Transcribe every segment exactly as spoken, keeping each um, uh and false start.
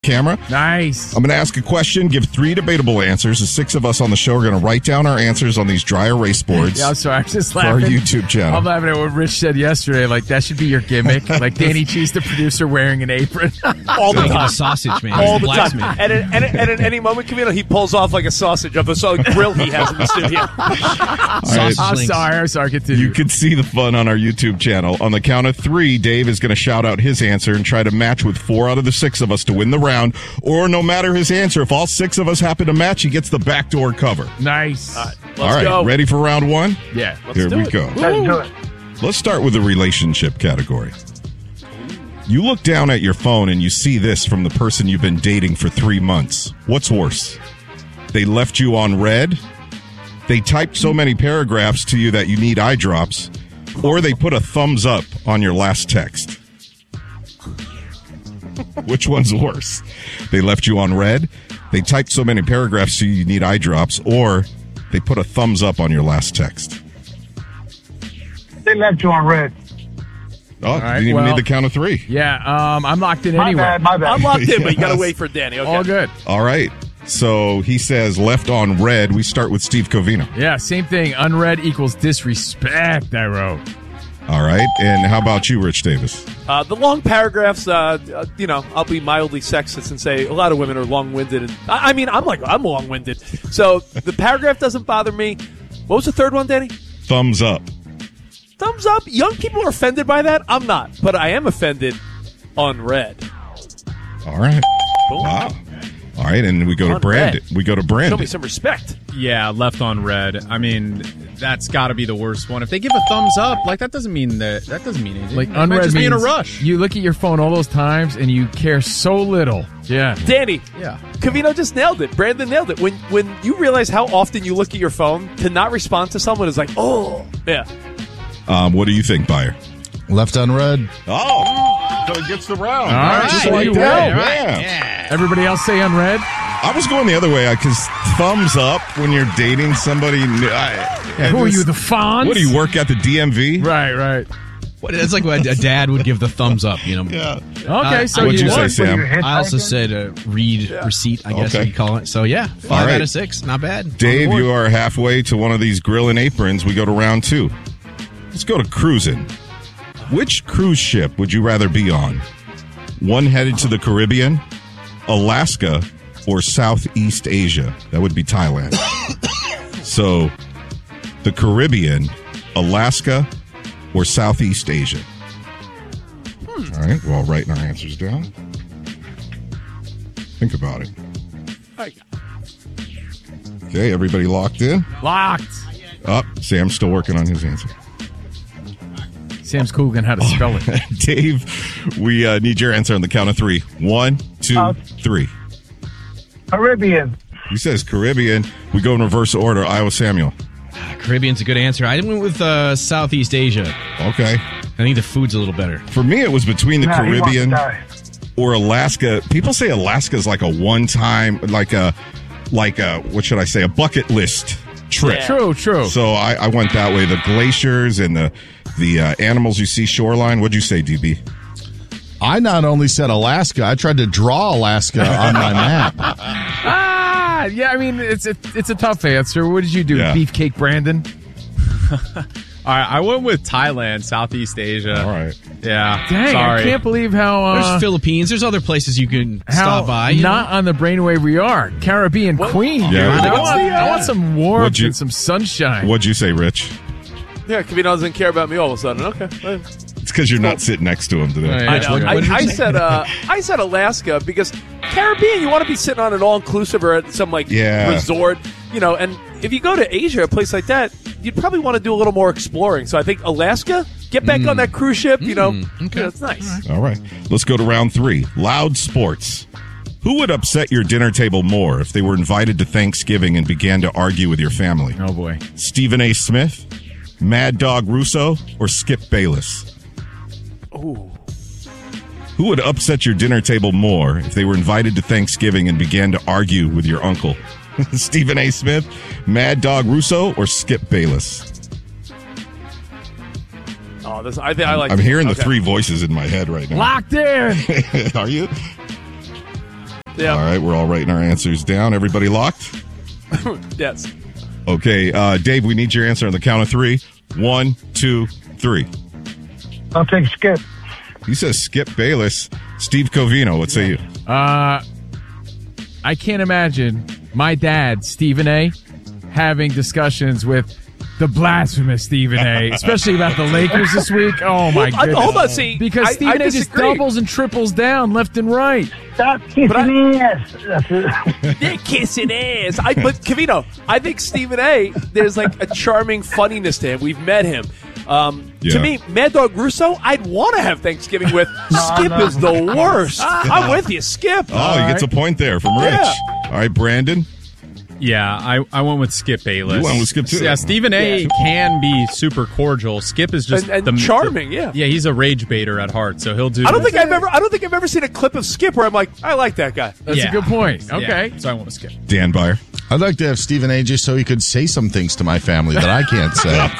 camera. Nice. I'm going to ask a question, give three debatable answers. The six of us on the show are going to write down our answers on these dry erase boards. Yeah, I'm sorry. I'm just for laughing. our YouTube channel. I'm laughing at what Rich said yesterday. Like, that should be your gimmick. Like Danny Cheese, the producer, wearing an apron. All the Like time. a sausage man. All the Blacksmith. time. And, at, and, at, and at any moment, Camino, he pulls off like a sausage of the so- grill he has in the studio. right. I'm links. sorry. I'm sorry. Continue. You can see the fun on our YouTube channel. On the count of three, Dave is going to shout out his answer and try to match with four out of the six of us to win the round. Or no matter his answer, if all six of us happen to match, he gets the backdoor cover. Nice. All right, let's All right, go. ready for round one? Yeah. Let's Here do we it. go. Let's do it. Let's start with the relationship category. You look down at your phone and you see this from the person you've been dating for three months. What's worse? They left you on red, they typed so many paragraphs to you that you need eye drops, or they put a thumbs up on your last text. Which one's worse? They left you on red, they typed so many paragraphs to you you need eye drops, or they put a thumbs up on your last text. They left you on red. Oh, right, didn't even well- need the count of three. Yeah. Um, I'm locked in My anyway. bad, my bad. I'm locked in, but you got to Yes. wait for Danny. Okay. All good. All right. So he says left on red. We start with Steve Covino. Yeah. Same thing. Unread equals disrespect. I wrote. All right. And how about you, Rich Davis? Uh, the long paragraphs, uh, uh, you know, I'll be mildly sexist and say a lot of women are long-winded. And I, I mean, I'm like, I'm long-winded. So the paragraph doesn't bother me. What was the third one, Danny? Thumbs up. Thumbs up. Young people are offended by that. I'm not, but I am offended on red. All right. Boom. Wow. All right. And we go to On Brandon. red. We go to Show Brandon. me some respect. Yeah, left on red. I mean, that's got to be the worst one. If they give a thumbs up, like that doesn't mean that that doesn't mean anything. Like They might unread just be in a means rush. You look at your phone all those times and you care so little. Yeah. Danny, Yeah. Cavino just nailed it. Brandon nailed it. When when you realize how often you look at your phone, to not respond to someone is like, oh, yeah. Um, what do you think, Buyer? Left unread. Oh, so it gets the round. All right. Just There like you that. go. Yeah. Everybody else say unread. I was going the other way because thumbs up when you're dating somebody. I, Yeah, who are you, the Fonz? What do you work at the D M V? Right, right. What, that's like what a dad would give the thumbs up, you know. Yeah. Okay, Uh, so What'd you won. say, Sam? I also said uh, read receipt, I guess Okay. you call it. So, yeah, five All right. out of six. Not bad. Dave, you are halfway to one of these grilling aprons. We go to round two. Let's go to cruising. Which cruise ship would you rather be on? One headed to the Caribbean, Alaska, or Southeast Asia? That would be Thailand. So, the Caribbean, Alaska, or Southeast Asia? Hmm. All right, we're all writing our answers down. Think about it. Okay, everybody locked in? Locked. Up. Oh, Sam's still working on his answer. Sam's Coogan how to spell it. Dave, we uh, need your answer on the count of three. One, two, Uh, three. Caribbean. He says Caribbean. We go in reverse order. Iowa Samuel. Caribbean's a good answer. I went with uh, Southeast Asia. Okay. I think the food's a little better. For me, it was between the Nah, he wants to Caribbean die. or Alaska. People say Alaska is like a one-time, like a, like a, what should I say, a bucket list trip. Yeah. True, true. So I, I went that way. The glaciers and the the uh, animals you see shoreline. What'd you say, D B? I not only said Alaska, I tried to draw Alaska on my map. Ah, yeah, I mean, it's a, it's a tough answer. What did you do, Yeah. Beefcake Brandon? All right, I went with Thailand, Southeast Asia. All right. Yeah. Dang, sorry. I can't believe how uh, There's Philippines. There's other places you can how stop by. you not know? on the brainwave we are. Caribbean Queen. Yeah. dude. I, What's want, the, uh, I want some warmth What'd you- and some sunshine. What'd you say, Rich? Yeah, Cavino doesn't care about me all of a sudden. Okay. It's because you're not sitting next to him today. Right. I, Rich, know. what- I, what did you I say? said uh, I said Alaska because Caribbean, you want to be sitting on an all-inclusive or at some like Yeah. resort, you know. And if you go to Asia, a place like that, you'd probably want to do a little more exploring. So I think Alaska, get back on that cruise ship. You know, okay. yeah, it's nice. All right. Let's go to round three. Loud sports. Who would upset your dinner table more if they were invited to Thanksgiving and began to argue with your family? Oh, boy. Stephen A. Smith, Mad Dog Russo, or Skip Bayless? Ooh. Who would upset your dinner table more if they were invited to Thanksgiving and began to argue with your uncle? Stephen A. Smith, Mad Dog Russo, or Skip Bayless? Oh, this I think I like. I'm this. hearing the Okay. three voices in my head right now. Locked in. Are you? Yeah. All right, we're all writing our answers down. Everybody locked? Yes. Okay, uh, Dave, we need your answer on the count of three. One, two, three. I'll take Skip. He says Skip Bayless. Steve Covino, what say you? Uh, I can't imagine my dad, Stephen A., having discussions with the blasphemous Stephen A., especially about the Lakers this week. Oh, my I- goodness. hold on, see, Because I- Stephen I A. just disagree. doubles and triples down left and right. Stop kissing ass. That's it. They're kissing ass. I, but Cavino, I think Stephen A. There's like a charming funniness to him. We've met him. Um, Yeah. To me, Mad Dog Russo, I'd want to have Thanksgiving with. Skip no. is the worst. I'm with you, Skip. Oh, he gets a point there from Rich. Yeah. All right, Brandon. Yeah, I, I went with Skip Bayless. You went with Skip, too. Yeah, Stephen A. Yeah. can be super cordial. Skip is just And- and the charming, yeah. Yeah, he's a rage baiter at heart, so he'll do. I don't think I've ever. I don't think I've ever seen a clip of Skip where I'm like, I like that guy. That's Yeah. a good point. Yeah, Okay. so I went with Skip. Dan Byer. I'd like to have Stephen A. just so he could say some things to my family that I can't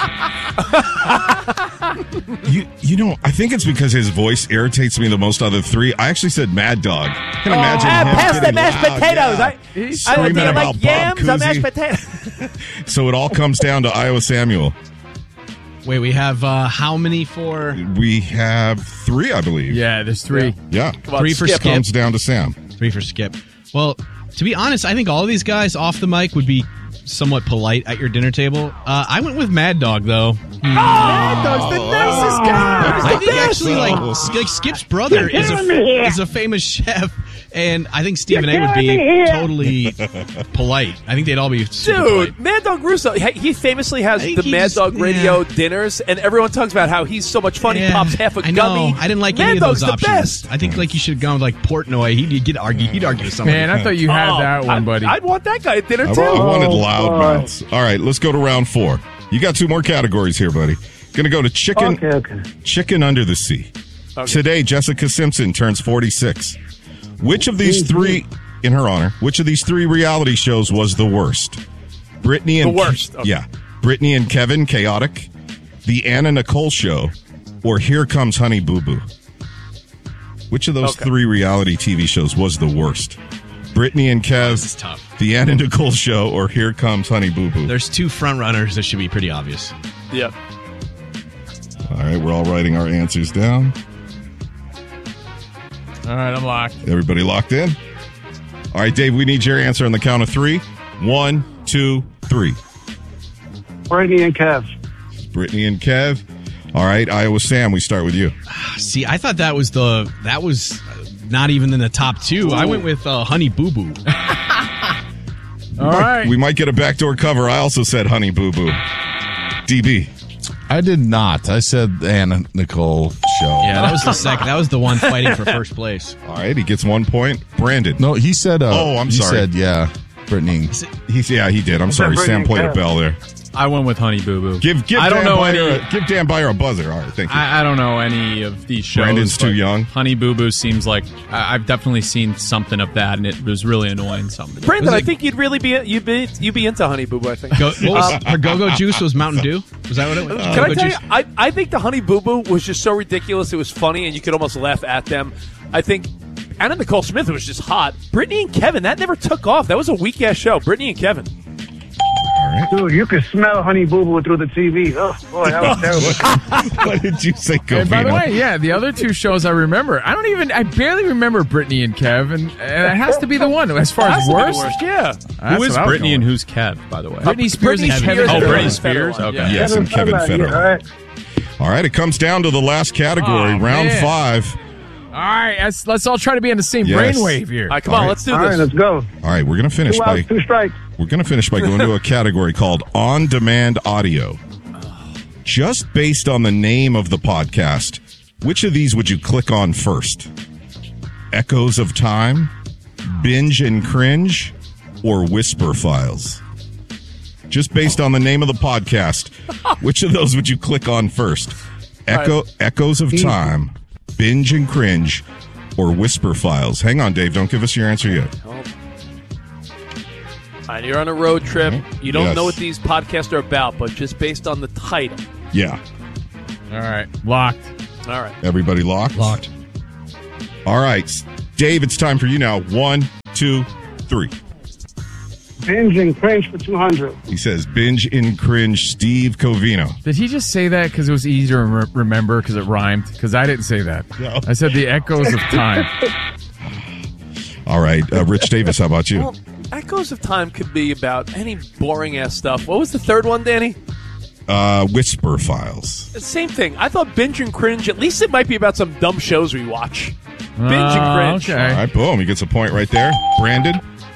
say. You you know, I think it's because his voice irritates me the most out of the three. I actually said Mad Dog. I can imagine Ah, him pass the getting mashed loud, potatoes. yeah. I, He's I, do screaming you about like Bob yams or Cousy. mashed potatoes? So it all comes down to Iowa Samuel. Wait, we have uh, how many for? We have three, I believe. Yeah, there's three. Yeah. Come on, Three for Skip. Skip. Comes down to Sam. Three for Skip. Well, to be honest, I think all of these guys off the mic would be somewhat polite at your dinner table. Uh, I went with Mad Dog, though. Mad Dog's the nicest guy. I think actually, like, S- like Skip's brother is a is a famous chef, and I think Stephen A. would be totally polite. I think they'd all be super Dude, polite. Mad Dog Russo, he he famously has I think the he Mad just- Dog Radio yeah. dinners, and everyone talks about how he's so much fun. He Yeah, pops half a I know. gummy. I didn't like Mad any of Dog's those the options. best. I think like you should have gone with like Portnoy. He'd, he'd argue. He'd argue with somebody. Man, I thought you had Oh, that one, I- buddy. I'd want that guy at dinner, I, too. I wanted Oh, loudmouths. All right, let's go to round four. You got two more categories here, buddy. Going to go to chicken Okay, okay. chicken under the sea. Today, Jessica Simpson turns forty-six. Which of these three, in her honor, which of these three reality shows was the worst? Brittany and The worst, okay. Yeah. Brittany and Kevin, Chaotic, The Anna Nicole Show, or Here Comes Honey Boo Boo? Which of those Okay. three reality T V shows was the worst? Brittany and Kev, This is tough. The Anna Nicole Show, or Here Comes Honey Boo Boo? There's two front runners that should be pretty obvious. Yeah. All right, we're all writing our answers down. All right, I'm locked. Everybody locked in? All right, Dave, we need your answer on the count of three. One, two, three. Brady and Kev. Brittany and Kev. All right, Iowa Sam, we start with you. See, I thought that was the that was not even in the top two. I went with uh, Honey Boo Boo. All right. We might get a backdoor cover. I also said Honey Boo Boo. D B. I did not. I said the Anna Nicole show. Yeah, that was the second. That was the one fighting for first place. All right, he gets one point. Brandon. No, he said. Uh, Oh, I'm he sorry. said, yeah, Brittany. He's, yeah, he did. I'm sorry. Brittany Sam played a Kev. bell there. I went with Honey Boo Boo. Give give I don't Dan know Byer any. a, give Dan Byer a buzzer. All right, thank you. I, I don't know any of these shows. Brandon's too but young. Honey Boo Boo seems like I, I've definitely seen something of that, and it was really annoying. Something. Brandon, Was I it- think you'd really be you'd be you'd be into Honey Boo Boo. I think. Go, what was her Go-Go Juice was Mountain Dew? Was that what it was? Can I Go-Go tell you? Juice? I, I think the Honey Boo Boo was just so ridiculous. It was funny, and you could almost laugh at them. I think Anna Nicole Smith was just hot. Brittany and Kevin, that never took off. That was a weak ass show. Brittany and Kevin. Dude, you could smell Honey Boo Boo through the T V. Oh, boy, that was terrible. What did you say, And by the Covino? way, yeah, the other two shows I remember. I don't even, I barely remember Brittany and Kev, and, and it has to be the one. As far Has as to be the worst, worst, yeah. That's Who is what I was Brittany going and with. who's Kev? By the way. Britney Spears Britney and Kevin Spears Oh, and Federline. Britney Kevin Spears? Federline, Okay. yeah. Yes, and Kevin Federline, Federline. all right. All right, it comes down to the last category, Oh, round man. five. All right, let's, let's all try to be in the same Yes. brainwave here. All right, come All on, right. let's do All right, this. let's go. All right, we're gonna finish Two by outs, two strikes. we're gonna finish by going to a category called on-demand audio. Just based on the name of the podcast, which of these would you click on first? Echoes of Time, Binge and Cringe, or Whisper Files? Just based on the name of the podcast, which of those would you click on first? Echo Echoes of Time, Binge and Cringe, or Whisper Files? Hang on, Dave. Don't give us your answer yet. And you're on a road trip. You don't Yes. know what these podcasts are about, but just based on the title. Yeah. All right, locked. All right. Everybody locked? Locked. All right. Dave, it's time for you now. One, two, three. Binge and cringe for two hundred. He says binge in cringe Steve Covino. Did he just say that because it was easier to re- remember because it rhymed? Because I didn't say that. No. I said the echoes of time. All right, uh, Rich Davis, how about you? Well, Echoes of Time could be about any boring ass stuff. What was the third one, Danny? Uh, Whisper Files. Same thing. I thought binge and cringe. At least it might be about some dumb shows we watch. Binge Uh, and cringe. okay. All right, boom. He gets a point right there. Brandon?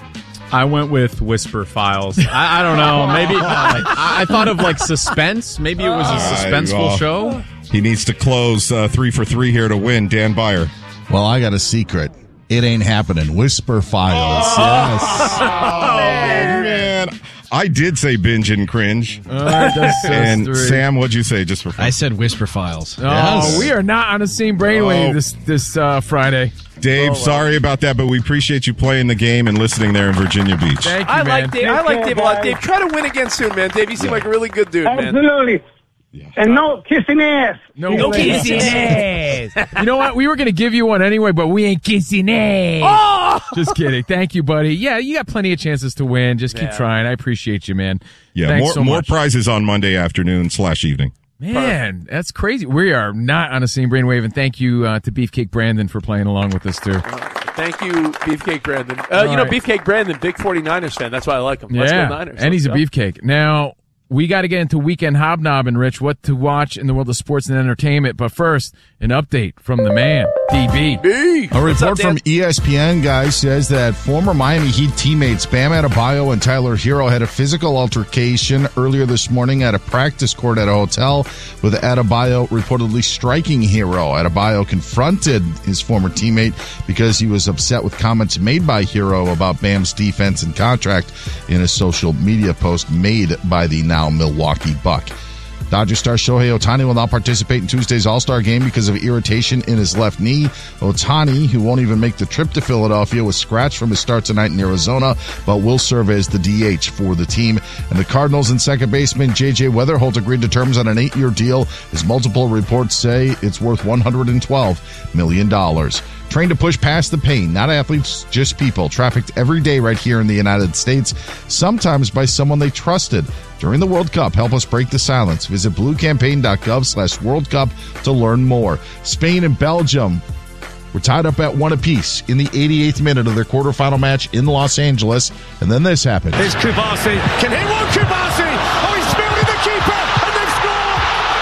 I went with Whisper Files. I, I don't know. Maybe I, I thought of like suspense. Maybe it was a suspenseful well, show. He needs to close uh, three for three here to win. Dan Byer. Well, I got a secret. It ain't happening. Whisper Files. Yes. Oh, man. I did say binge and cringe. All right, that's, that's And three. Sam, what'd you say just for fun? I said Whisper Files. Oh, Yes. we are not on the same brainwave Oh. this this uh, Friday. Dave, sorry about that, but we appreciate you playing the game and listening there in Virginia Beach. Thank you, I man. like Dave. I like Dave a lot. Dave, try to win again soon, man. Dave, you seem like a really good dude, man. Absolutely. And no kissing ass. No, no kissing ass. You know what? We were going to give you one anyway, but we ain't kissing ass. Oh! Just kidding. Thank you, buddy. Yeah, you got plenty of chances to win. Just keep Yeah. trying. I appreciate you, man. Yeah, Thanks more so more much. prizes on Monday afternoon slash evening. Man, that's crazy. We are not on the same brainwave, and thank you uh, to Beefcake Brandon for playing along with us, too. Thank you, Beefcake Brandon. Uh, you know, right. Beefcake Brandon, big 49ers fan. That's why I like him. Let's Yeah, go Niners. and he's a Let's go. beefcake. Now, we got to get into Weekend Hobnobbing, Rich, what to watch in the world of sports and entertainment. But first, an update from the man, D B. B. A What's report up, Dan? from E S P N, guys, says that former Miami Heat teammates Bam Adebayo and Tyler Hero had a physical altercation earlier this morning at a practice court at a hotel, with Adebayo reportedly striking Hero. Adebayo confronted his former teammate because he was upset with comments made by Hero about Bam's defense and contract in a social media post made by the now Milwaukee Buck. Dodger star Shohei Ohtani will not participate in Tuesday's All-Star game because of irritation in his left knee. Ohtani, who won't even make the trip to Philadelphia, was scratched from his start tonight in Arizona, but will serve as the D H for the team. And the Cardinals and second baseman J J Weatherholt agreed to terms on an eight-year deal, as multiple reports say it's worth one hundred twelve million dollars. Trained to push past the pain, not athletes, just people, trafficked every day right here in the United States, sometimes by someone they trusted. During the World Cup, help us break the silence. Visit bluecampaign.gov slash World Cup to learn more. Spain and Belgium were tied up at one apiece in the eighty-eighth minute of their quarterfinal match in Los Angeles, and then this happened. Here's Kubasi. Can he won Kubasi? Oh, he's fielding the keeper, and they've scored!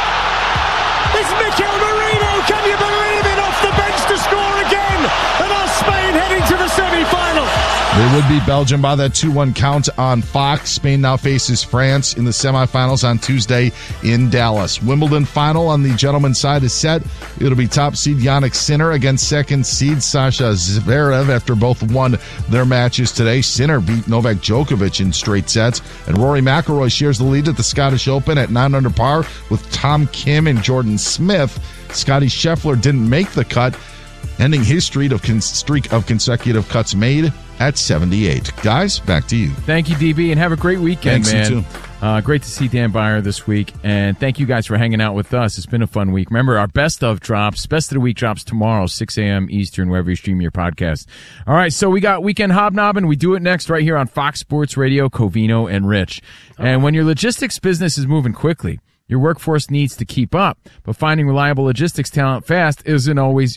It's Mikel Merino, can you believe it? Off the bench to score again! And our Spain heading to the semi-final. They would beat Belgium by that two one count on Fox. Spain now faces France in the semifinals on Tuesday in Dallas. Wimbledon final on the gentlemen's side is set. It'll be top seed Yannick Sinner against second seed Sasha Zverev after both won their matches today. Sinner beat Novak Djokovic in straight sets, and Rory McIlroy shares the lead at the Scottish Open at nine under par with Tom Kim and Jordan Smith. Scotty Scheffler didn't make the cut, ending his streak of, con- streak of consecutive cuts made at seventy-eight. Guys, back to you. Thank you, D B, and have a great weekend, Thanks, you man. too. Uh, great to see Dan Byer this week, and thank you guys for hanging out with us. It's been a fun week. Remember, our best of drops, best of the week drops tomorrow, six a.m. Eastern, wherever you stream your podcast. All right, so we got Weekend Hobnobbing. We do it next right here on Fox Sports Radio, Covino and Rich. And when your logistics business is moving quickly, your workforce needs to keep up, but finding reliable logistics talent fast isn't always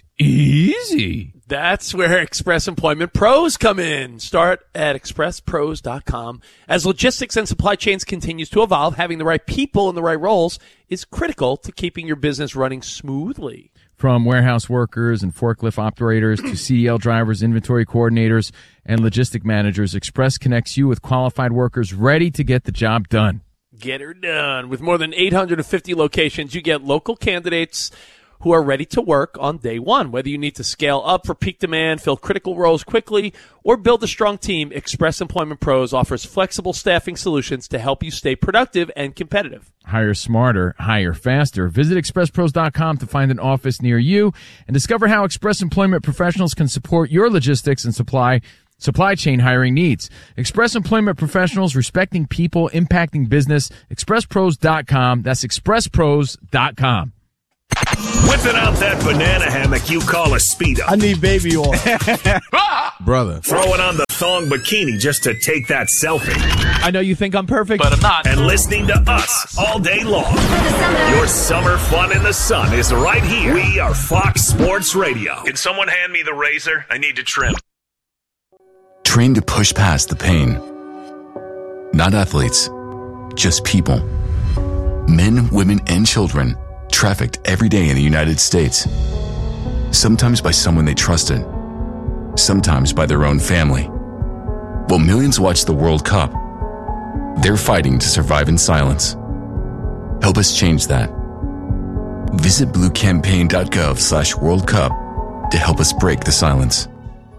easy. That's where Express Employment Pros come in. Start at express pros dot com. As logistics and supply chains continues to evolve, having the right people in the right roles is critical to keeping your business running smoothly. From warehouse workers and forklift operators to C D L drivers, inventory coordinators, and logistic managers, Express connects you with qualified workers ready to get the job done. Get her done. With more than eight hundred fifty locations, you get local candidates who are ready to work on day one. Whether you need to scale up for peak demand, fill critical roles quickly, or build a strong team, Express Employment Pros offers flexible staffing solutions to help you stay productive and competitive. Hire smarter, hire faster. Visit express pros dot com to find an office near you and discover how Express Employment professionals can support your logistics and supply Supply chain hiring needs. Express Employment professionals respecting people, impacting business. express pros dot com. That's express pros dot com. Whipping out that banana hammock you call a Speedo. I need baby oil. Brother. Throwing on the thong bikini just to take that selfie. I know you think I'm perfect, But I'm not. And listening to us all day long. Your summer fun in the sun is right here. We are Fox Sports Radio. Can someone hand me the razor? I need to trim. Train to push past the pain. Not athletes, just people. Men, women, and children trafficked every day in the United States. Sometimes by someone they trusted. Sometimes by their own family. While millions watch the World Cup, they're fighting to survive in silence. Help us change that. Visit bluecampaign.gov slash World Cup to help us break the silence.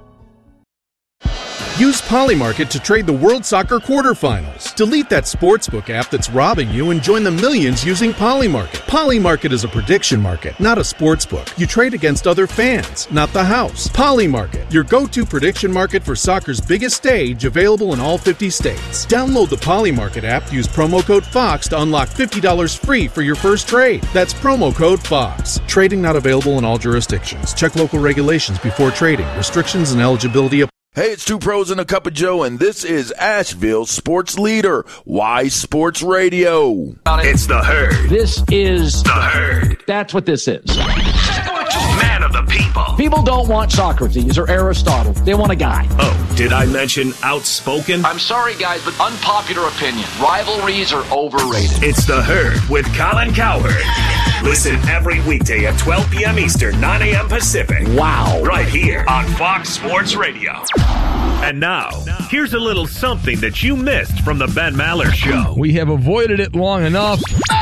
Use Polymarket to trade the World Soccer quarterfinals. Delete that sportsbook app that's robbing you and join the millions using Polymarket. Polymarket is a prediction market, not a sportsbook. You trade against other fans, not the house. Polymarket, your go-to prediction market for soccer's biggest stage, available in all fifty states. Download the Polymarket app, use promo code FOX to unlock fifty dollars free for your first trade. That's promo code FOX. Trading not available in all jurisdictions. Check local regulations before trading. Restrictions and eligibility apply. Hey, it's Two Pros and a Cup of Joe, and this is Asheville's sports leader, Y Sports Radio. It's the Herd. This is the Herd. That's what this is. Man of the people. People don't want Socrates or Aristotle. They want a guy. Oh, did I mention outspoken? I'm sorry, guys, but unpopular opinion. Rivalries are overrated. It's the Herd with Colin Cowherd. Listen every weekday at twelve p.m. Eastern, nine a.m. Pacific. Wow. Right here on Fox Sports Radio. And now, here's a little something that you missed from the Ben Maller Show. We have avoided it long enough.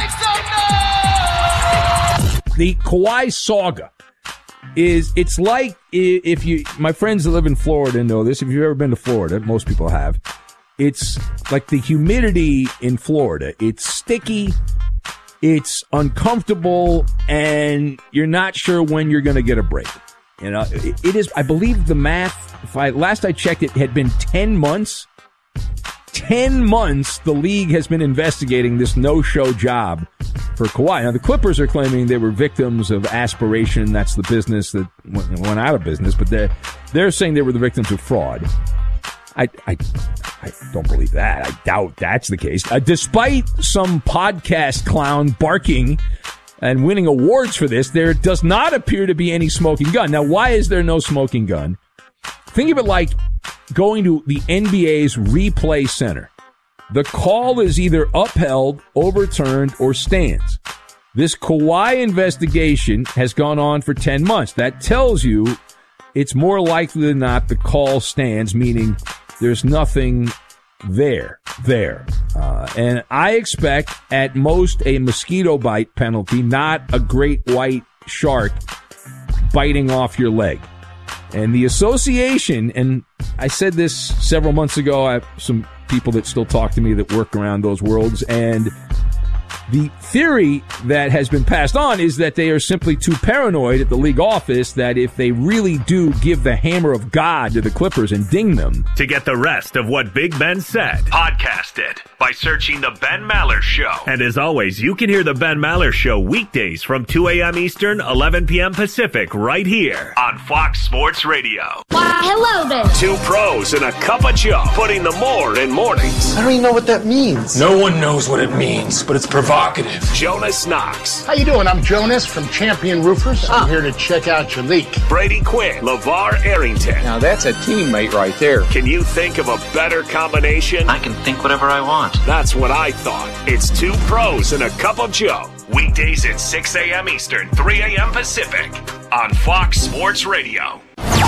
The Kawhi saga is, it's like if you, my friends that live in Florida know this, if you've ever been to Florida, most people have, it's like the humidity in Florida. It's sticky, it's uncomfortable, and you're not sure when you're going to get a break. You know, it, it is, I believe the math, if I, last I checked, it had been ten months. ten months the league has been investigating this no-show job for Kawhi. Now, the Clippers are claiming they were victims of aspiration. That's the business that went, went out of business. But they're, they're saying they were the victims of fraud. I, I, I don't believe that. I doubt that's the case. Uh, despite some podcast clown barking and winning awards for this, there does not appear to be any smoking gun. Now, why is there no smoking gun? Think of it like going to the N B A's replay center. The call is either upheld, overturned, or stands. This Kawhi investigation has gone on for ten months. That tells you it's more likely than not the call stands, meaning there's nothing there, there. Uh, and I expect at most a mosquito bite penalty, not a great white shark biting off your leg. And the association, and I said this several months ago, I have some people that still talk to me that work around those worlds, and the theory that has been passed on is that they are simply too paranoid at the league office that if they really do give the hammer of God to the Clippers and ding them. To get the rest of what Big Ben said, podcast it by searching The Ben Maller Show. And as always, you can hear The Ben Maller Show weekdays from two a.m. Eastern, eleven p.m. Pacific, right here on Fox Sports Radio. Why, hello there. Two pros and a cup of Joe, putting the more in mornings. I don't even know what that means. No one knows what it means, but it's provocative. Jonas Knox. How you doing? I'm Jonas from Champion Roofers. I'm here to check out your leak. Brady Quinn. LeVar Arrington. Now that's a teammate right there. Can you think of a better combination? I can think whatever I want. That's what I thought. It's two pros and a cup of Joe. Weekdays at six a.m. Eastern, three a.m. Pacific on Fox Sports Radio.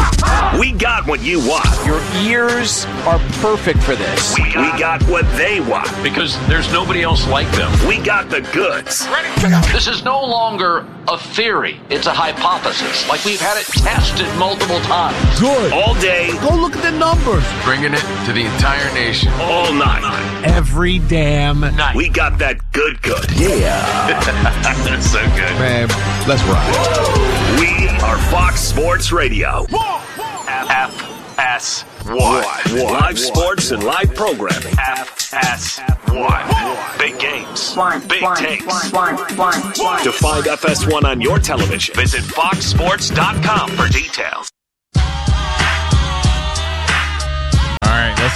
We got what you want. Your ears are perfect for this. We got, we got what they want. Because there's nobody else like them. We got the goods. Ready, pick up. This is no longer a theory. It's a hypothesis. Like we've had it tested multiple times. Good. All day. Go look at the numbers. Bringing it to the entire nation. All night. Every damn night. We got that good good. Yeah. That's so good. Man, let's ride. We are Fox Sports Radio. F S one. Live sports and live programming. F S one. Big games. Big takes. To find F S one on your television, visit fox sports dot com for details.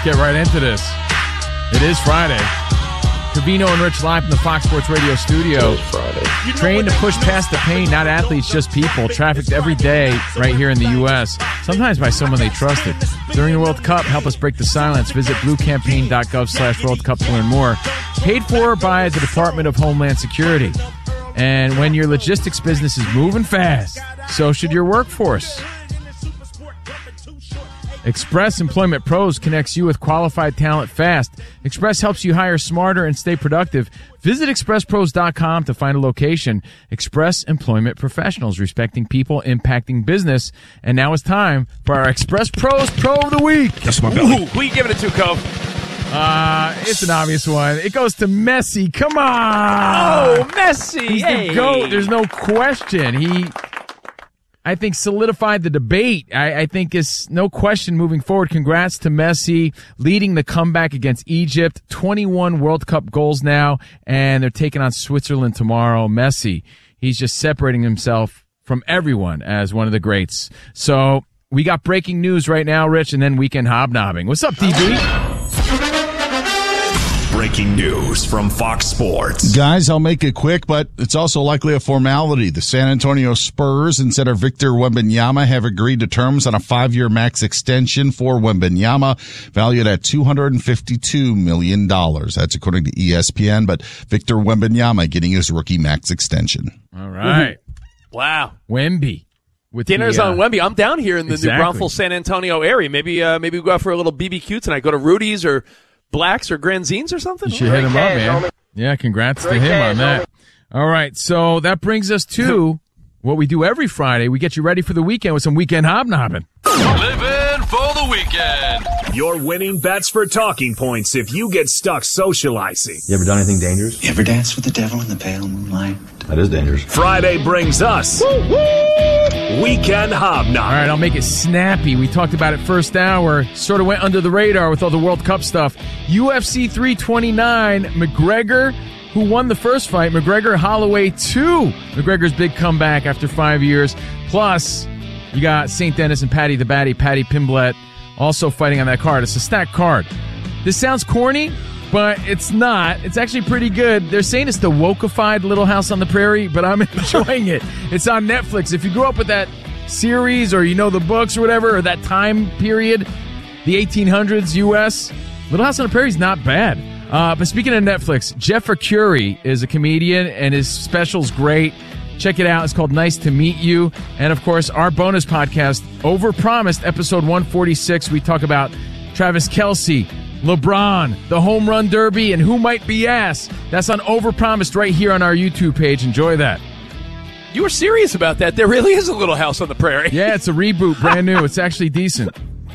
let's get right into this. It is Friday. Covino and Rich live from the Fox Sports Radio studio. Friday. Trained to push past the pain, not athletes, just people. Trafficked every day right here in the U S, sometimes by someone they trusted. During the World Cup, help us break the silence. Visit bluecampaign.gov slash World Cup to learn more. Paid for by the Department of Homeland Security. And when your logistics business is moving fast, so should your workforce. Express Employment Pros connects you with qualified talent fast. Express helps you hire smarter and stay productive. Visit express pros dot com to find a location. Express Employment Professionals, respecting people, impacting business. And now it's time for our Express Pros Pro of the Week. That's my belly. Ooh, who you giving it to, Cove? Uh, it's an obvious one. It goes to Messi. Come on. Oh, Messi. He's hey. the GOAT. There's no question. He... I think solidified the debate. I, I think is no question moving forward. Congrats to Messi leading the comeback against Egypt. twenty-one World Cup goals now, and they're taking on Switzerland tomorrow. Messi, he's just separating himself from everyone as one of the greats. So we got breaking news right now, Rich, and then weekend hobnobbing. What's up, D B? Breaking news from Fox Sports. Guys, I'll make it quick, but it's also likely a formality. The San Antonio Spurs and center Victor Wembanyama have agreed to terms on a five-year max extension for Wembanyama, valued at two hundred fifty-two million dollars. That's according to E S P N, but Victor Wembanyama getting his rookie max extension. All right. Wow. Wemby. With Dinner's the, uh, on Wemby. I'm down here in the exactly. New Braunfels, San Antonio area. Maybe uh, maybe we go out for a little B B Q tonight. Go to Rudy's or Blacks or Granzines or something? You should hit him up, man. Yeah, congrats to him on that. All right, so that brings us to what we do every Friday. We get you ready for the weekend with some weekend hobnobbing. Living for the weekend. Your winning bets for talking points if you get stuck socializing. You ever done anything dangerous? You ever danced with the devil in the pale moonlight? That is dangerous. Friday brings us Weekend Hobnobbing. All right, I'll make it snappy. We talked about it first hour. Sort of went under the radar with all the World Cup stuff. U F C three twenty-nine, McGregor, who won the first fight. McGregor Holloway two. McGregor's big comeback after five years. Plus, you got Saint Dennis and Patty the Batty, Patty Pimblett, also fighting on that card. It's a stacked card. This sounds corny, but it's not. It's actually pretty good. They're saying it's the wokeified Little House on the Prairie, but I'm enjoying it. It's on Netflix. If you grew up with that series or you know the books or whatever, or that time period, the eighteen hundreds U S, Little House on the Prairie is not bad. Uh, but speaking of Netflix, Jeff Arcuri is a comedian, and his special's great. Check it out. It's called Nice to Meet You. And, of course, our bonus podcast, Overpromised, episode one forty-six. We talk about Travis Kelce, LeBron, the Home Run Derby, and who might be ass. That's on Overpromised right here on our YouTube page. Enjoy that. You were serious about that. There really is a Little House on the Prairie. Yeah, it's a reboot, brand new. It's actually decent.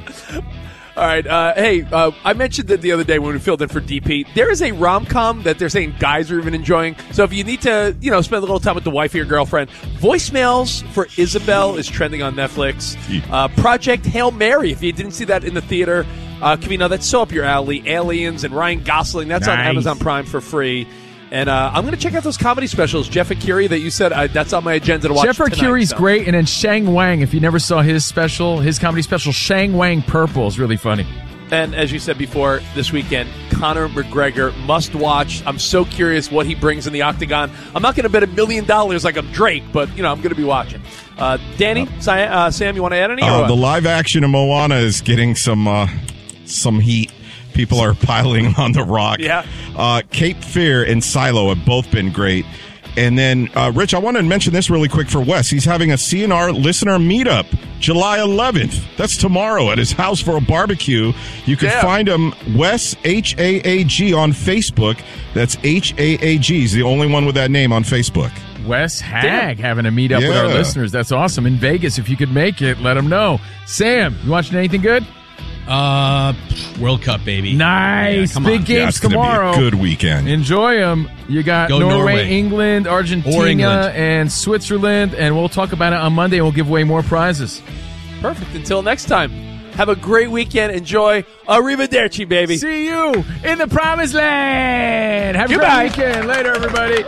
All right. Uh, hey, uh, I mentioned it the other day when we filled in for D P. There is a rom-com that they're saying guys are even enjoying. So if you need to, you know, spend a little time with the wife or your girlfriend, Voicemails for Isabel is trending on Netflix. Uh, Project Hail Mary, if you didn't see that in the theater, uh, Kavino, that's so up your alley. Aliens and Ryan Gosling, that's nice. on Amazon Prime for free. And uh, I'm going to check out those comedy specials. Jeff Arcuri that you said, uh, that's on my agenda to watch Jeff Arcuri's so. great. And then Shang Wang, if you never saw his special, his comedy special, Shang Wang Purple is really funny. And as you said before, this weekend, Conor McGregor, must watch. I'm so curious what he brings in the octagon. I'm not going to bet a million dollars like I'm Drake, but, you know, I'm going to be watching. Uh, Danny, uh, Sam, you want to add any? Uh, the live action of Moana is getting some uh, some heat. People are piling on the rock. Yeah. Uh, Cape Fear and Silo have both been great. And then, uh, Rich, I want to mention this really quick for Wes. He's having a C N R listener meetup July eleventh. That's tomorrow at his house for a barbecue. You can yeah. find him, Wes, H A A G, on Facebook. That's H A A G. He's the only one with that name on Facebook. Wes Hag having a meetup yeah. with our listeners. That's awesome. In Vegas, if you could make it, let them know. Sam, you watching anything good? Uh, World Cup, baby. Nice. Yeah, Big on. games yeah, it's tomorrow. Be a good weekend. Enjoy them. You got Go Norway, Norway, England, Argentina, England. and Switzerland, and we'll talk about it on Monday, and we'll give away more prizes. Perfect. Until next time, have a great weekend. Enjoy. Arrivederci, baby. See you in the promised land. Have Goodbye. a great weekend. Later, everybody.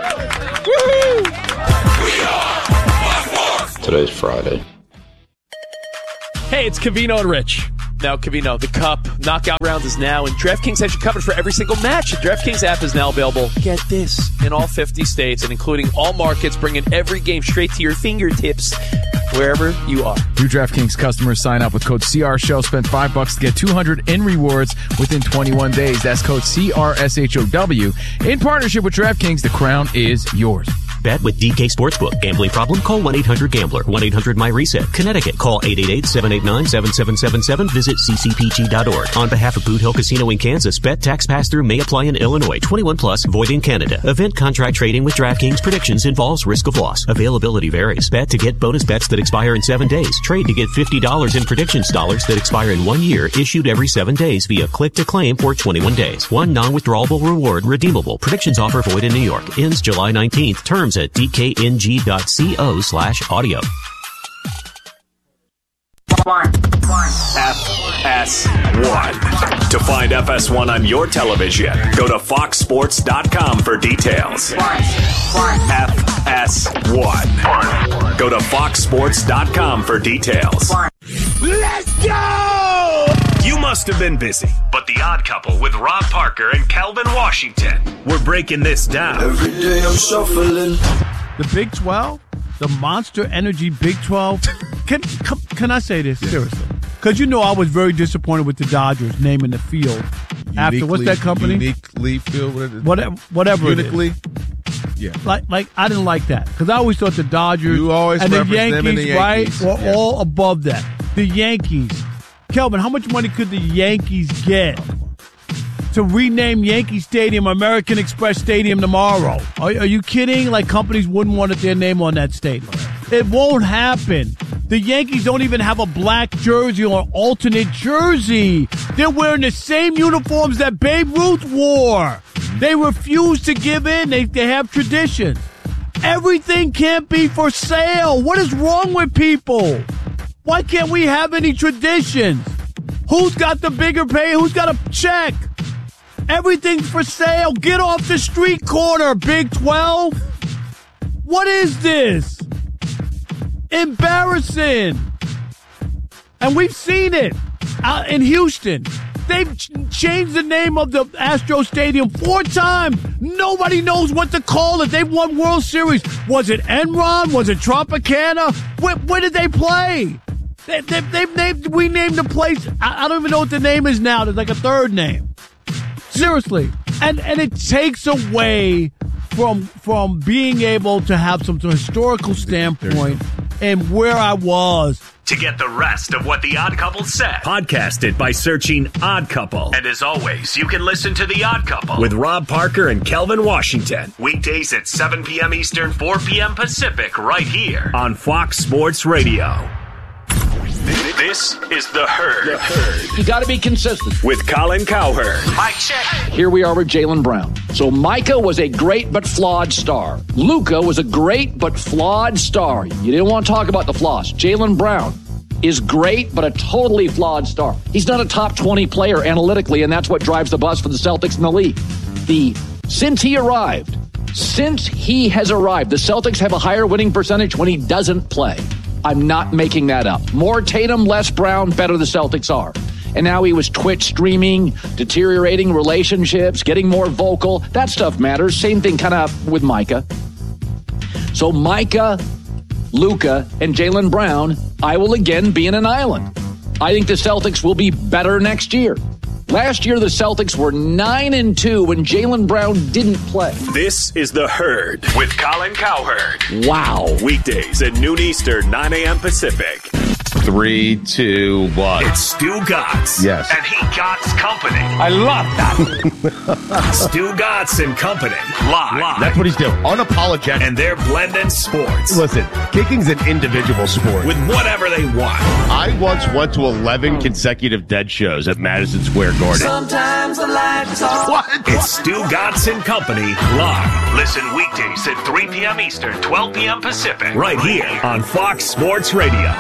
Today's Friday. Hey, it's Cavino and Rich. Now, Cavino, the Cup knockout round is now, and DraftKings has you covered for every single match. The DraftKings app is now available, get this, in all fifty states and including all markets, bringing every game straight to your fingertips wherever you are. New DraftKings customers sign up with code C R Show. Spend five bucks to get two hundred in rewards within twenty-one days. That's code C R S H O W. In partnership with DraftKings, the crown is yours. Bet with D K Sportsbook. Gambling problem? Call one eight hundred gambler. one eight hundred my reset. Connecticut. Call eight eight eight, seven eight nine, seven seven seven seven. Visit c c p g dot org. On behalf of Boot Hill Casino in Kansas, bet tax pass-through may apply in Illinois. twenty-one plus. Void in Canada. Event contract trading with DraftKings predictions involves risk of loss. Availability varies. Bet to get bonus bets that expire in seven days. Trade to get fifty dollars in predictions dollars that expire in one year. Issued every seven days via click to claim for twenty-one days. One non-withdrawable reward redeemable. Predictions offer void in New York. Ends July nineteenth. Terms at d k n g dot co slash audio. F S one. To find F S one on your television, go to fox sports dot com for details. F S one. Go to fox sports dot com for details. Let's go! You must have been busy, but The Odd Couple with Rob Parker and Calvin Washington. We're breaking this down. Every day I'm shuffling. The Big twelve, the Monster Energy Big twelve. Can can, can I say this seriously? Because you know I was very disappointed with the Dodgers naming the field after what's that company? Uniquely Field. Whatever, whatever. Uniquely. Yeah. Like, like I didn't like that because I always thought the Dodgers you always and the reference Yankees, them and the right, Yankees. were Yeah. all above that. The Yankees. Kelvin, how much money could the Yankees get to rename Yankee Stadium American Express Stadium tomorrow? Are, are you kidding? Like companies wouldn't want their name on that stadium. It won't happen. The Yankees don't even have a black jersey or alternate jersey. They're wearing the same uniforms that Babe Ruth wore. They refuse to give in. They, they have traditions. Everything can't be for sale. What is wrong with people? Why can't we have any traditions? Who's got the bigger pay? Who's got a check? Everything's for sale. Get off the street corner, Big twelve. What is this? Embarrassing. And we've seen it out in Houston. They've ch- changed the name of the Astro Stadium four times. Nobody knows what to call it. They've won World Series. Was it Enron? Was it Tropicana? Where, where did they play? They, they, they've named, we named the place. I, I don't even know what the name is now. There's like a third name. Seriously. And and it takes away from from being able to have some sort of historical standpoint and where I was. To get the rest of what The Odd Couple said, podcast it by searching Odd Couple. And as always, you can listen to The Odd Couple with Rob Parker and Kelvin Washington. Weekdays at seven p.m. Eastern, four p.m. Pacific, right here on Fox Sports Radio. This is The Herd. The Herd. You got to be consistent. With Colin Cowherd. Mike check. Here we are with Jaylen Brown. So Micah was a great but flawed star. Luka was a great but flawed star. You didn't want to talk about the flaws. Jaylen Brown is great but a totally flawed star. He's not a top twenty player analytically, and that's what drives the bus for the Celtics in the league. The since he arrived, since he has arrived, the Celtics have a higher winning percentage when he doesn't play. I'm not making that up. More Tatum, less Brown, better the Celtics are. And now he was Twitch streaming, deteriorating relationships, getting more vocal. That stuff matters. Same thing kind of with Micah. So Micah, Luka, and Jaylen Brown, I will again be in an island. I think the Celtics will be better next year. Last year, the Celtics were nine and two when Jaylen Brown didn't play. This is The Herd with Colin Cowherd. Wow. Weekdays at noon Eastern, nine a.m. Pacific. Three, two, one. It's Stu Gotts. Yes. And he Gotts Company. I love that. Stu Gotts and Company. Live. Live. That's what he's doing. Unapologetic. And they're blending sports. Listen, kicking's an individual sport. With whatever they want. I once went to eleven consecutive dead shows at Madison Square Garden. Sometimes the light is off. What? It's Stu Gotts and Company. Live. Listen weekdays at three p.m. Eastern, twelve p.m. Pacific. Right here on Fox Sports Radio.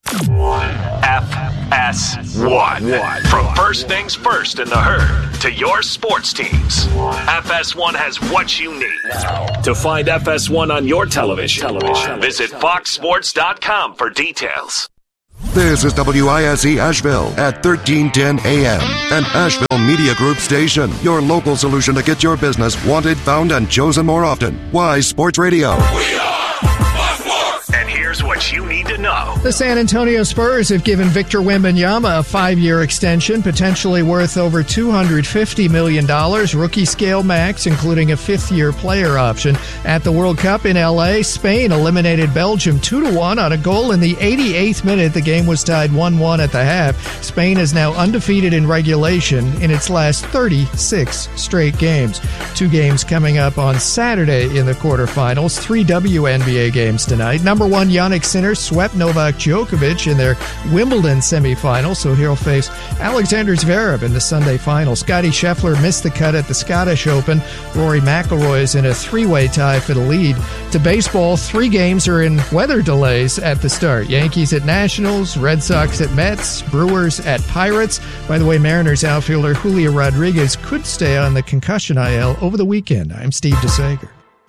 F S one. From first things first in the herd to your sports teams, F S one has what you need. To find F S one on your television, television. Visit fox sports dot com for details. This is W I S E Asheville at thirteen ten A M, an Asheville Media Group station. Your local solution to get your business wanted, found, and chosen more often. Wise Sports Radio. We are And here's what you need to know. The San Antonio Spurs have given Victor Wembanyama a five-year extension, potentially worth over two hundred fifty million dollars, rookie scale max, including a fifth-year player option. At the World Cup in L A, Spain eliminated Belgium two to one on a goal in the eighty-eighth minute. The game was tied one one at the half. Spain is now undefeated in regulation in its last thirty-six straight games. Two games coming up on Saturday in the quarterfinals. Three W N B A games tonight. Number one, Yannick Sinner swept Novak Djokovic in their Wimbledon semifinals, so he'll face Alexander Zverev in the Sunday final. Scottie Scheffler missed the cut at the Scottish Open. Rory McIlroy is in a three-way tie for the lead. To baseball, three games are in weather delays at the start. Yankees at Nationals, Red Sox at Mets, Brewers at Pirates. By the way, Mariners outfielder Julio Rodriguez could stay on the concussion I L over the weekend. I'm Steve DeSager.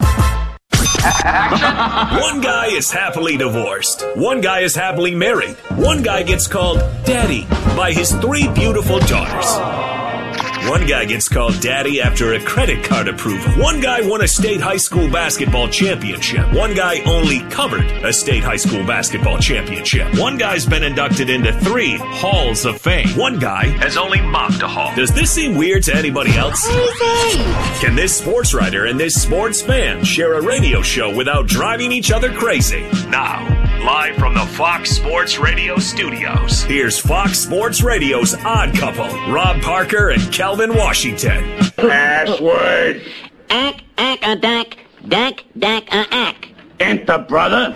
One guy is happily divorced. One guy is happily married. One guy gets called daddy by his three beautiful daughters. One guy gets called daddy after a credit card approval. One guy won a state high school basketball championship. One guy only covered a state high school basketball championship. One guy's been inducted into three halls of fame. One guy has only mopped a hall. Does this seem weird to anybody else? Can this sports writer and this sports fan share a radio show without driving each other crazy? Now, live from the Fox Sports Radio studios, here's Fox Sports Radio's Odd Couple, Rob Parker and Kelvin Washington. Password. Ack, ack, a dack, dack, dack, a ack. Enter, brother.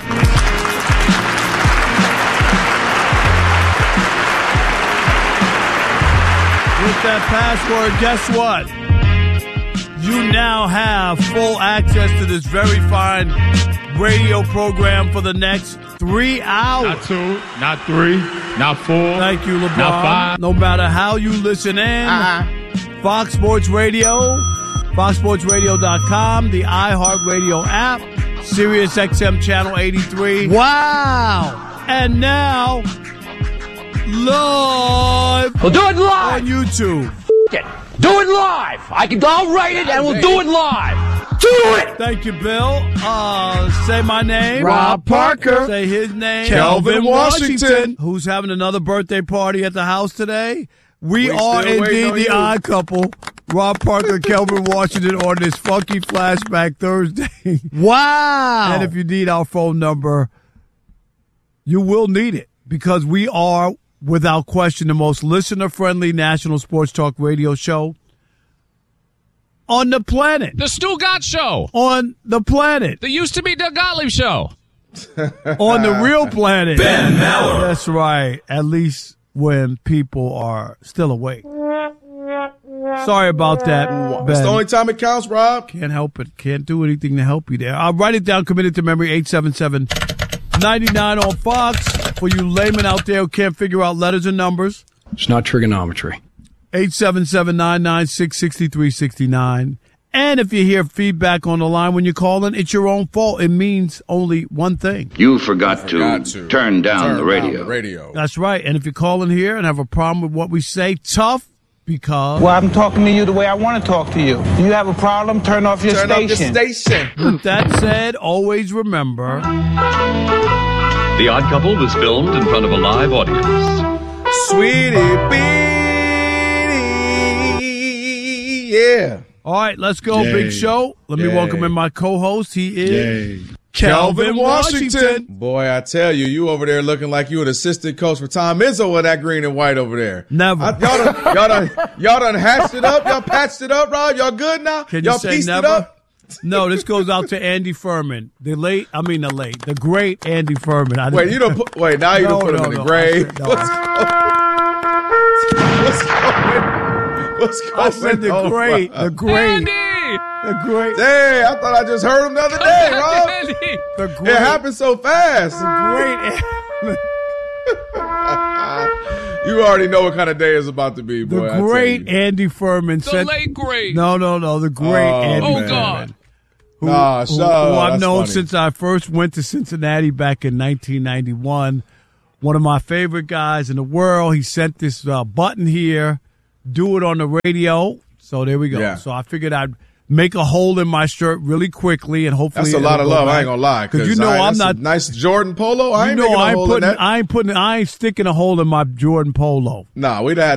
With that password, guess what? You now have full access to this very fine radio program for the next three hours. Not two, not three, not four. Thank you, LeBron. Not five. No matter how you listen in, uh-huh. Fox Sports Radio, fox sports radio dot com, the iHeartRadio app, Sirius X M Channel eighty-three. Wow! And now, live. We'll do it live on YouTube. F- it. Do it live. I can. I'll write it, and we'll do it live. Do it. Thank you, Bill. Uh, say my name, Rob Parker. Say his name, Kelvin Washington. Who's having another birthday party at the house today? We, we are indeed the you. odd couple. Rob Parker, Kelvin Washington on this funky flashback Thursday. Wow. And if you need our phone number, you will need it because we are, without question, the most listener-friendly national sports talk radio show on the planet. The Stu Gott Show. On the planet. The used to be Doug Gottlieb Show. On the real planet. Ben Maller. That's right. At least when people are still awake. Sorry about that, Ben. It's the only time it counts, Rob. Can't help it. Can't do anything to help you there. I'll write it down, committed to memory, eight seven seven, nine nine on Fox. For you laymen out there who can't figure out letters and numbers. It's not trigonometry. eight seven seven, nine nine six, six three six nine. And if you hear feedback on the line when you're calling, it's your own fault. It means only one thing. You forgot, to, forgot to turn down, turn the, radio. down the radio. That's right. And if you're calling here and have a problem with what we say, tough because... Well, I'm talking to you the way I want to talk to you. Do you have a problem? Turn off your turn station. Turn off your station. With that said, always remember... The Odd Couple was filmed in front of a live audience. Sweetie Beanie, yeah. All right, let's go. Yay. Big show. Let Yay. me welcome in my co-host. He is Yay. Kelvin Washington. Washington. Boy, I tell you, you over there looking like you an assistant coach for Tom Izzo with that green and white over there. Never. I, y'all, done, y'all, done, y'all done hashed it up. Y'all patched it up, Rob. Y'all good now? Can y'all you say pieced never? it up? No, this goes out to Andy Furman. The late, I mean the late, the great Andy Furman. I wait, you don't put, wait, now you no, don't put no, him in no, the grave. Said, no, what's, going, what's going on? What's going I said the on, great, Rob? the great, Andy! the great. Dang, I thought I just heard him the other day, Rob. Andy! The great, It happened so fast. the great, You already know what kind of day it's about to be, boy. the great Andy Furman. The said, late great. No, no, no, the great Oh, Andy Oh, Furman. God. Who, Nah, who, shut up. who I've That's known funny. since I first went to Cincinnati back in nineteen ninety-one, one of my favorite guys in the world. He sent this uh, button here, do it on the radio. So there we go. Yeah. So I figured I'd make a hole in my shirt really quickly, and hopefully That's a lot of it'll go love. back. I ain't gonna lie. Because you know I, I'm that's not a nice Jordan polo. I you ain't know making I a ain't hole putting in that. I ain't putting I ain't sticking a hole in my Jordan polo. Nah, we'd have